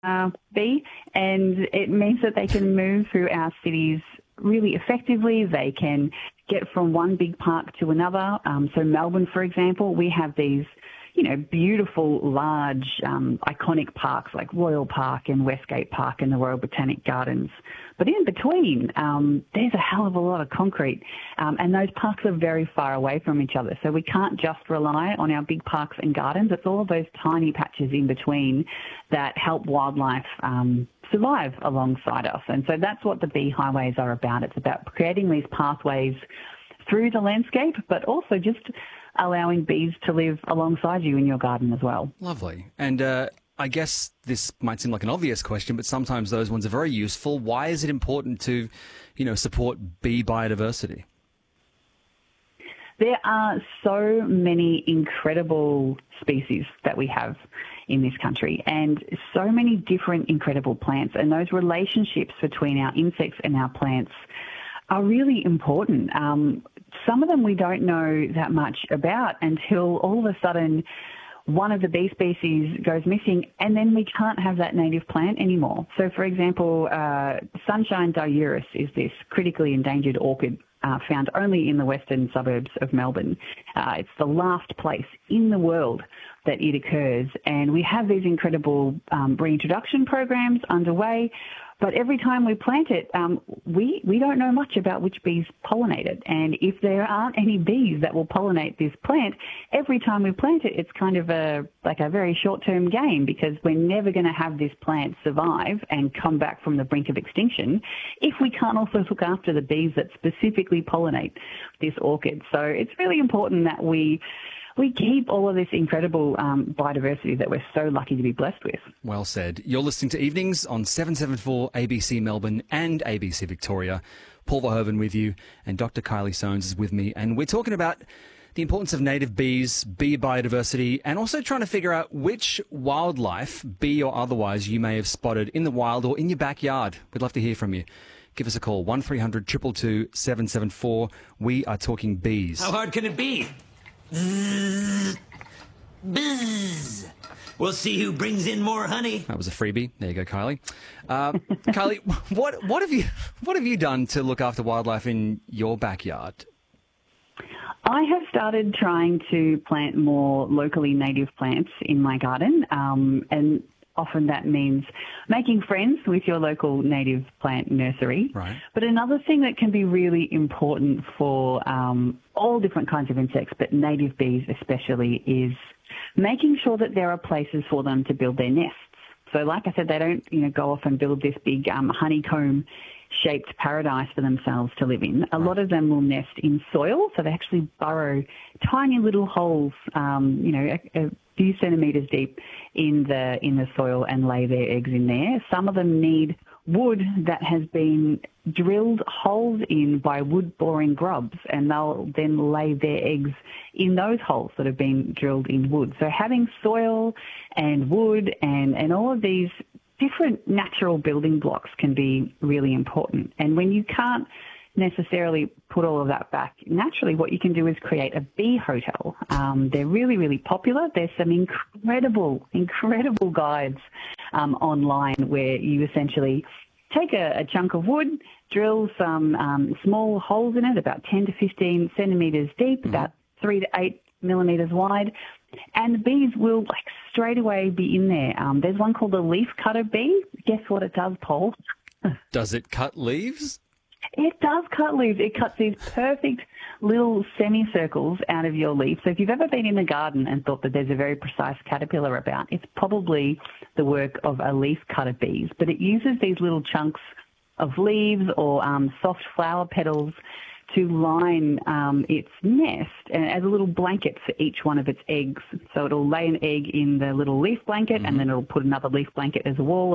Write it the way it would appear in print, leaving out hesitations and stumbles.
bee, and it means that they can move through our cities really effectively. They can get from one big park to another. So Melbourne, for example, we have these, beautiful, large, iconic parks like Royal Park and Westgate Park and the Royal Botanic Gardens. But in between, there's a hell of a lot of concrete, and those parks are very far away from each other. So we can't just rely on our big parks and gardens. It's all of those tiny patches in between that help wildlife survive alongside us. And so that's what the bee highways are about. It's about creating these pathways through the landscape, but also just allowing bees to live alongside you in your garden as well. Lovely. And I guess this might seem like an obvious question, but sometimes those ones are very useful. Why is it important to, support bee biodiversity? There are so many incredible species that we have in this country, and so many different incredible plants, and those relationships between our insects and our plants are really important. Some of them we don't know that much about until all of a sudden one of the bee species goes missing, and then we can't have that native plant anymore. So, for example, Sunshine diurus is this critically endangered orchid found only in the western suburbs of Melbourne. It's the last place in the world that it occurs, and we have these incredible reintroduction programs underway. But every time we plant it, we don't know much about which bees pollinate it. And if there aren't any bees that will pollinate this plant, every time we plant it, it's kind of a very short-term game, because we're never going to have this plant survive and come back from the brink of extinction if we can't also look after the bees that specifically pollinate this orchid. So it's really important that we keep all of this incredible biodiversity that we're so lucky to be blessed with. Well said. You're listening to Evenings on 774 ABC Melbourne and ABC Victoria. Paul Verhoeven with you, and Dr. Kylie Soanes is with me, and we're talking about the importance of native bees, bee biodiversity, and also trying to figure out which wildlife, bee or otherwise, you may have spotted in the wild or in your backyard. We'd love to hear from you. Give us a call, 1300 222 774. We are talking bees. How hard can it be? Bzzz. Bzzz. We'll see who brings in more honey. That was a freebie. There you go, Kylie. Kylie, what have you done to look after wildlife in your backyard? I have started trying to plant more locally native plants in my garden, and often that means making friends with your local native plant nursery. Right. But another thing that can be really important for all different kinds of insects, but native bees especially, is making sure that there are places for them to build their nests. So like I said, they don't go off and build this big honeycomb-shaped paradise for themselves to live in. A lot of them will nest in soil, so they actually burrow tiny little holes, a few centimetres deep in the soil, and lay their eggs in there. Some of them need wood that has been drilled holes in by wood-boring grubs, and they'll then lay their eggs in those holes that have been drilled in wood. So having soil and wood and all of these different natural building blocks can be really important. And when you can't necessarily put all of that back naturally, what you can do is create a bee hotel. They're really, really popular. There's some incredible guides online where you essentially take a chunk of wood, drill some small holes in it, about 10 to 15 centimetres deep, about 3 to 8 millimetres wide, and the bees will straight away be in there. There's one called a leaf cutter bee. Guess what it does, Paul? Does it cut leaves? It does cut leaves. It cuts these perfect little semicircles out of your leaf. So if you've ever been in the garden and thought that there's a very precise caterpillar about, it's probably the work of a leaf cutter bees. But it uses these little chunks of leaves or soft flower petals to line its nest as a little blanket for each one of its eggs. So it'll lay an egg in the little leaf blanket, and then it'll put another leaf blanket as a wall